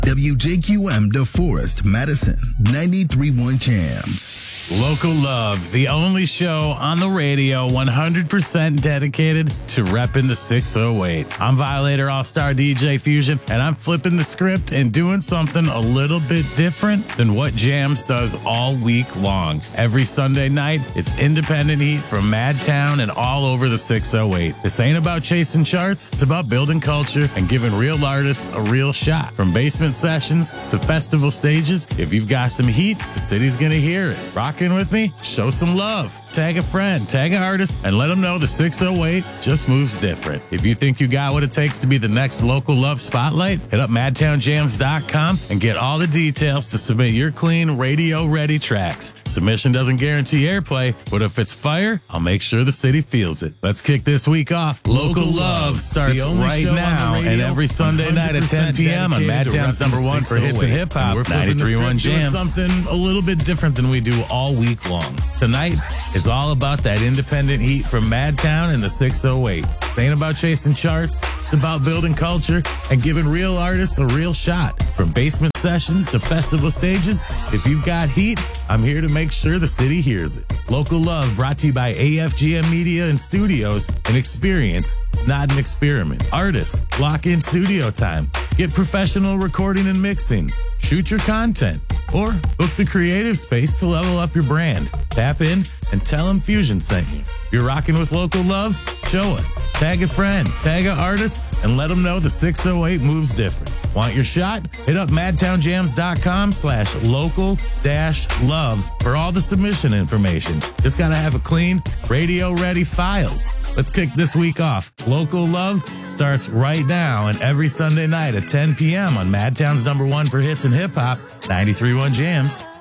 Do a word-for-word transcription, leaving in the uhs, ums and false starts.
W J Q M DeForest, Madison, ninety-three point one Jams. Local Love, the only show on the radio one hundred percent dedicated to repping the six oh eight. I'm Violator All-Star D J Fusion, and I'm flipping the script and doing something a little bit different than what Jams does all week long. Every Sunday night, it's independent heat from Madtown and all over the six oh eight. This ain't about chasing charts. It's about building culture and giving real artists a real shot. From basement sessions to festival stages, if you've got some heat, the city's gonna hear it. Rockin' with me? Show some love. Tag a friend, tag an artist, and let them know the six oh eight just moves different. If you think you got what it takes to be the next Local Love spotlight, hit up madtown jams dot com and get all the details to submit your clean, radio-ready tracks. Submission doesn't guarantee airplay, but if it's fire, I'll make sure the city feels it. Let's kick this week off. Local, Local Love starts right now and every Sunday night at ten p.m. on Madtown's number one for hits and hip-hop. We're ninety-three point one Jams. Something a little bit different than we do all week long. Tonight is all about that independent heat from Madtown and the six oh eight. This ain't about chasing charts. It's about building culture and giving real artists a real shot. From basement sessions to festival stages, if you've got heat, I'm here to make sure the city hears it. Local Love brought to you by A F G M Media and Studios, an experience, not an experiment. Artists, lock in studio time. Get professional recording and mixing. Shoot your content. Or book the creative space to level up your brand. Tap in and tell them Fusion sent you. If you're rocking with Local Love, show us. Tag a friend, tag an artist, and let them know the six oh eight moves different. Want your shot? Hit up madtown jams dot com slash local dash love for all the submission information. Just gotta have a clean, radio-ready files. Let's kick this week off. Local Love starts right now and every Sunday night at ten p.m. on Madtown's number one for hits and hip-hop, ninety-three point one Jams.